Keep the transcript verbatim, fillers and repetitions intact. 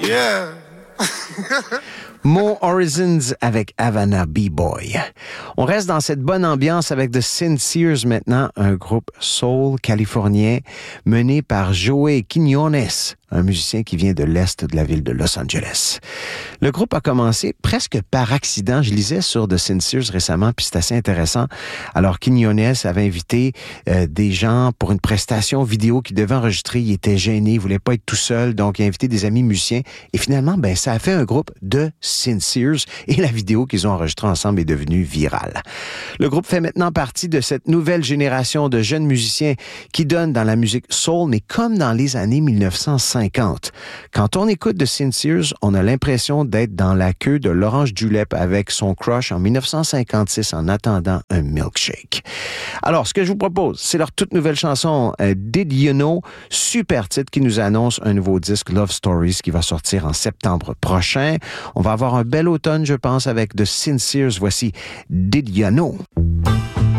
Yeah. Mo Horizons avec Havana B-Boy. On reste dans cette bonne ambiance avec The Sincers maintenant, un groupe soul californien mené par Joey Quiñones, un musicien qui vient de l'est de la ville de Los Angeles. Le groupe a commencé presque par accident. Je lisais sur The Sincers récemment, puis c'est assez intéressant. Alors, Quiñones avait invité euh, des gens pour une prestation vidéo qu'il devait enregistrer. Il était gêné, il voulait pas être tout seul, donc il a invité des amis musiciens. Et finalement, ben ça a fait un groupe de Sincers et la vidéo qu'ils ont enregistrée ensemble est devenue virale. Le groupe fait maintenant partie de cette nouvelle génération de jeunes musiciens qui donnent dans la musique soul, mais comme dans les années dix-neuf cent cinquante. Quand on écoute The Sincers, on a l'impression d'être dans la queue de l'Orange Julep avec son crush en dix-neuf cent cinquante-six en attendant un milkshake. Alors, ce que je vous propose, c'est leur toute nouvelle chanson euh, Did You Know, super titre qui nous annonce un nouveau disque Love Stories qui va sortir en septembre prochain. On va avoir un bel automne, je pense, avec The Sincers. Voici Did You Know.